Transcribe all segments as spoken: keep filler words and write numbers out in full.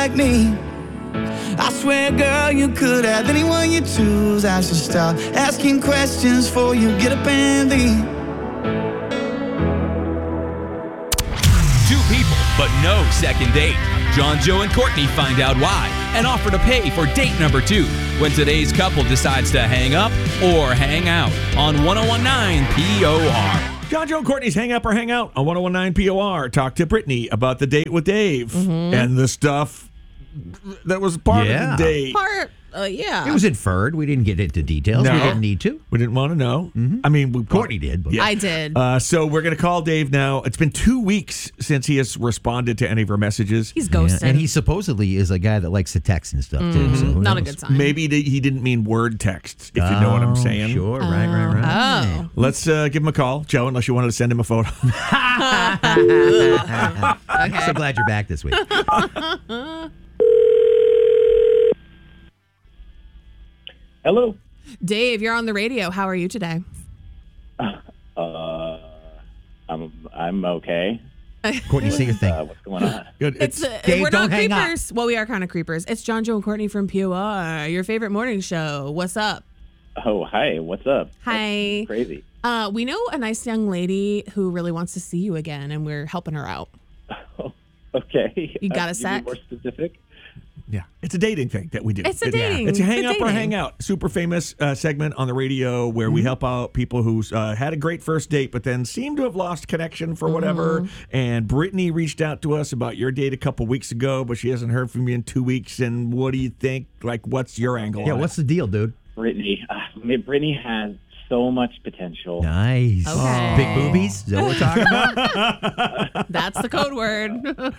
like me. I swear, girl, you could have anyone you choose. I should stop asking questions before you get up and leave. Two people, but no second date. John, Joe, and Courtney find out why and offer to pay for date number two when today's couple decides to hang up or hang out on one oh one nine P O R. John, Joe, and Courtney's Hang Up or Hang Out on one oh one nine P O R. Talk to Brittany about the date with Dave Mm-hmm. and the stuff that was part Yeah. of the date. Part, uh, yeah. It was inferred. We didn't get into details. No. We didn't need to. We didn't want to know. I mean, we Courtney did, but- Yeah. I did. Uh, so we're going to call Dave now. It's been two weeks since he has responded to any of our messages. He's Yeah, ghosting. and he supposedly is a guy that likes to text and stuff, too. So who Not a knows? good sign. Maybe th- he didn't mean word texts, if you know what I'm Oh, saying. Sure, right, right, right. Oh. Let's uh, give him a call, Joe, unless you wanted to send him a photo. Okay. So glad you're back this week. Hello. Dave, you're on the radio. How are you today? Uh, I'm I'm okay. Courtney, say your thing. Uh, what's going on? Good. It's, uh, Dave, we're don't not hang up. creepers. Well, we are kind of creepers. It's John, Joe, and Courtney from P O R, your favorite morning show. What's up? Oh, hi. What's up? Hi. That's crazy. Uh, we know a nice young lady who really wants to see you again, and we're helping her out. Oh, okay. You got a uh, sec? More specific. Yeah, it's a dating thing that we do. It's a It- dating. It's a hang It's up or dating. hang out. Super famous uh, segment on the radio where we help out people who uh, had a great first date, but then seem to have lost connection for whatever. And Brittany reached out to us about your date a couple weeks ago, but she hasn't heard from you in two weeks. And what do you think? Like, what's your angle? Yeah, on what's it? the deal, dude? Brittany. Uh, I mean, Brittany has so much potential. Nice. Okay. Big boobies? Is that what we're talking about? That's the code word.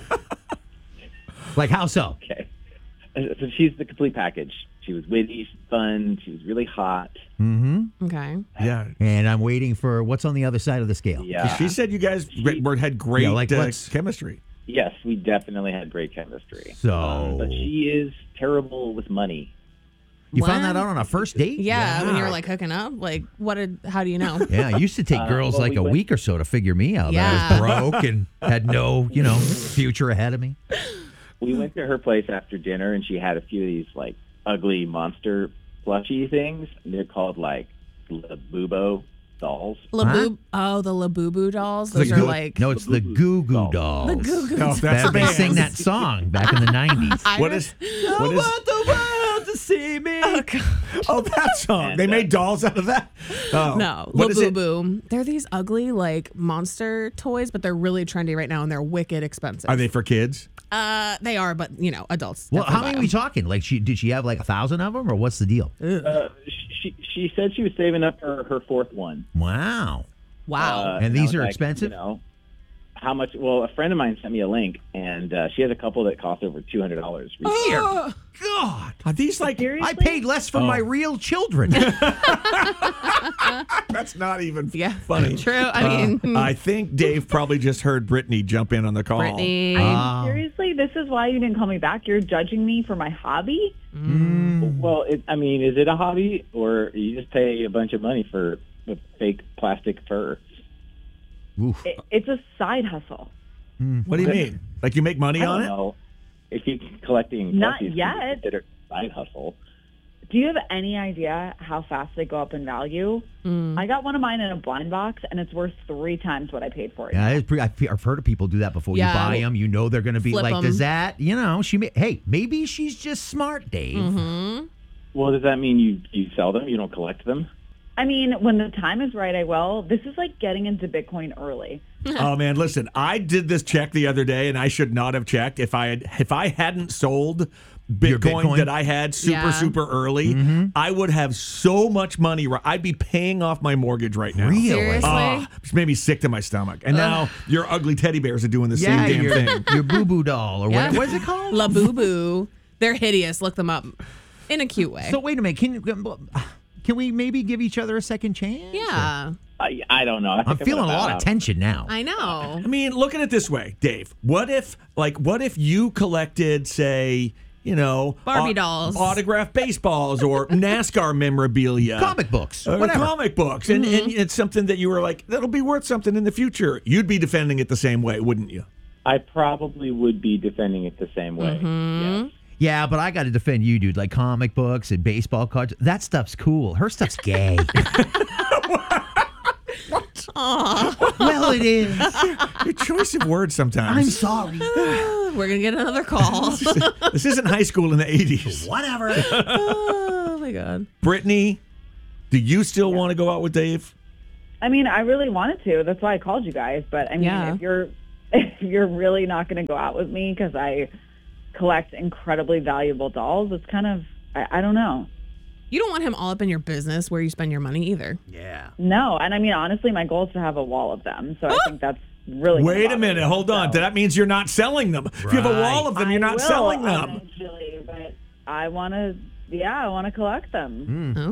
Like, how so? Okay. Uh, So she's the complete package. She was witty, she's fun. She was really hot. Okay. Yeah. And I'm waiting for what's on the other side of the scale. Yeah. She said you guys re- were, had great Yeah, like, uh, let's- chemistry. Yes, we definitely had great chemistry. So- Um, but she is terrible with money. You found What? that out on a first date? Yeah, when you Yeah. were like hooking up, like what did? How do you know? Yeah, I used to take Uh, girls well, like we a went- week or so to figure me out. That I Yeah. was broke and had no, you know, future ahead of me. We went to her place after dinner, and she had a few of these like ugly monster plushy things. And they're called like Labubo dolls. Laboob. Oh, the Labubu dolls. Those The are Goo- like no, it's the Goo Goo Dolls. Dolls. the Goo Goo. No, Dolls. that's That, a they band. sing that song back in the nineties. I What re- is? What is? the world to see me. Oh, that song. And, They uh, made dolls out of that. Oh. No, What is it? Labubu. They're these ugly like monster toys, but they're really trendy right now, and they're wicked expensive. Are they for kids? Uh, they are, but you know, adults. Well, how definitely many buy are we 'em. talking? Like, she did she have like a thousand of them, or what's the deal? Uh, she she said she was saving up for her fourth one. Wow. Wow. Uh, And I these was are like, expensive? You know, how much? Well, a friend of mine sent me a link, and uh, she has a couple that cost over two hundred dollars. Dear God. Are these like? I paid less for my real children. That's not even Yeah, funny. true. I mean, Uh, I think Dave probably just heard Brittany jump in on the call. Brittany. Ah. Seriously, this is why you didn't call me back? You're judging me for my hobby? Well, it, I mean, is it a hobby, or you just pay a bunch of money for a fake plastic fur? Oof. It, it's a side hustle. What do you mean? Like you make money I on don't it? know. If you collecting Not plushies, yet. can you consider it a side hustle. Do you have any idea how fast they go up in value? I got one of mine in a blind box, and it's worth three times what I paid for it. Yeah, it's pretty, I've I've heard of people do that before. Yeah. You buy them, you know they're going to be Flip like, 'em. does that, you know, she may, hey, maybe she's just smart, Dave. Mm-hmm. Well, does that mean you, you sell them? You don't collect them? I mean, when the time is right, I will. This is like getting into Bitcoin early. Oh man, listen, I did this check the other day, and I should not have checked if I had if I hadn't sold Bitcoin, Your Bitcoin? that I had super Yeah. super early. I would have so much money. ri- I'd be paying off my mortgage right now. Really? Seriously? Oh, it's made me sick to my stomach. And now your ugly teddy bears are doing the Yeah, same damn your, thing. your boo-boo doll, or Yeah. what, what is it called? Labubu. They're hideous. Look them up in a cute way. So wait a minute, can can we maybe give each other a second chance? yeah, I, I don't know. I think I'm feeling a gonna lot bow of out. tension now. I know. I mean, look at it this way, Dave. What if, like, what if you collected, say, you know, Barbie au- dolls. autographed baseballs, or NASCAR memorabilia, Comic books, or whatever. comic books, and, and it's something that you were like, that'll be worth something in the future. You'd be defending it the same way, wouldn't you? I probably would be defending it the same way. Mm-hmm. Yes. Yeah, but I got to defend you, dude. Like comic books and baseball cards. That stuff's cool. Her stuff's gay. Well, it is. Your choice of words sometimes. I'm sorry. We're gonna get another call. This isn't high school in the eighties. Whatever. Oh my god. Brittany, do you still want to go out with Dave? I mean, I really wanted to. That's why I called you guys. But I mean, Yeah. if you're if you're really not going to go out with me because I collect incredibly valuable dolls, it's kind of I, I don't know. You don't want him all up in your business where you spend your money either. Yeah. No, and I mean, honestly, my goal is to have a wall of them. So I think that's really. gonna Wait a bother minute. me, Hold on. so. That means you're not selling them. If you have a wall of them, you're I not will selling them. eventually, but I want to. Yeah, I want to collect them.